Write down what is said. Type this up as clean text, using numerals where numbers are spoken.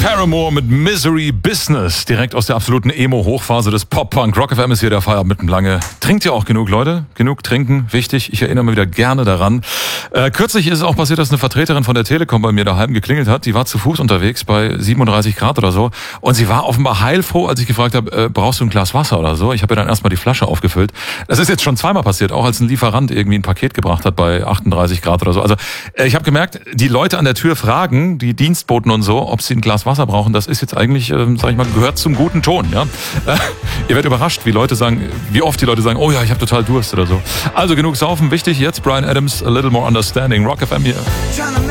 Paramore mit Misery Business, direkt aus der absoluten Emo-Hochphase des Pop-Punk. Rock FM ist hier der Feierabend mit dem Lange. Trinkt ihr auch genug, Leute? Genug trinken, wichtig. Ich erinnere mich wieder gerne daran. Kürzlich ist es auch passiert, dass eine Vertreterin von der Telekom bei mir daheim geklingelt hat. Die war zu Fuß unterwegs bei 37 Grad oder so. Und sie war offenbar heilfroh, als ich gefragt habe, brauchst du ein Glas Wasser oder so? Ich habe ihr dann erstmal die Flasche aufgefüllt. Das ist jetzt schon zweimal passiert, auch als ein Lieferant irgendwie ein Paket gebracht hat bei 38 Grad oder so. Also ich habe gemerkt, die Leute an der Tür fragen, die Dienstboten und so, ob sie ein Glas Wasser brauchen. Das ist jetzt eigentlich, sag ich mal, gehört zum guten Ton. Ja? Ihr werdet überrascht, wie oft die Leute sagen, oh ja, ich habe total Durst oder so. Also genug saufen, wichtig. Jetzt Bryan Adams, A Little More Understanding. Rock FM hier.